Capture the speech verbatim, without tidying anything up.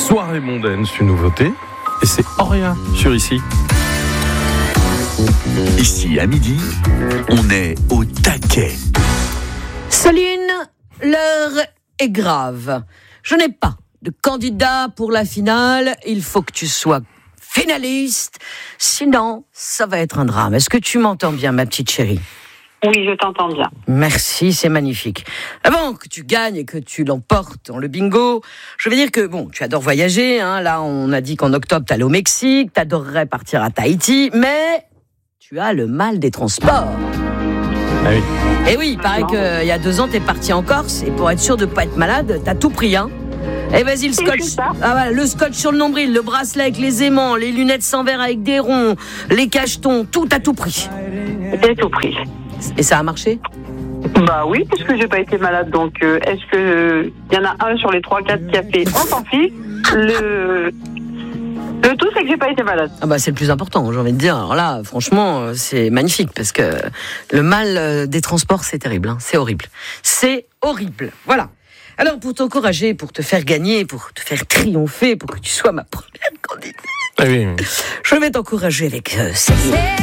Soirée mondaine, c'est une nouveauté. Et c'est Auria sur Ici. Ici, à midi, on est au taquet. Céline, l'heure est grave. Je n'ai pas de candidat pour la finale. Il faut que tu sois finaliste. Sinon, ça va être un drame. Est-ce que tu m'entends bien, ma petite chérie ? Oui, je t'entends bien. Merci, c'est magnifique. Avant que tu gagnes et que tu l'emportes dans le bingo, je veux dire que, bon, tu adores voyager, hein. Là, on a dit qu'en octobre, t'allais au Mexique, t'adorerais partir à Tahiti, mais tu as le mal des transports. Ah oui. Et oui, il paraît qu'il y a deux ans, t'es parti en Corse, et pour être sûr de pas être malade, t'as tout pris, hein. Et vas-y, le scotch, ah, voilà, le scotch sur le nombril, le bracelet avec les aimants, les lunettes sans verre avec des ronds, les cachetons, tout à tout pris. J'ai tout pris. Et ça a marché ? Bah oui, puisque j'ai pas été malade, donc euh, est-ce que il y en a un sur les trois quatre qui a fait on s'en fiche. Le le tout c'est que j'ai pas été malade. Ah bah c'est le plus important, j'ai envie de dire. Alors là, franchement, c'est magnifique parce que le mal des transports, c'est terrible, hein. C'est horrible, c'est horrible. Voilà. Alors pour t'encourager, pour te faire gagner, pour te faire triompher, pour que tu sois ma première candidate, Ah oui. je vais t'encourager avec euh, Céline.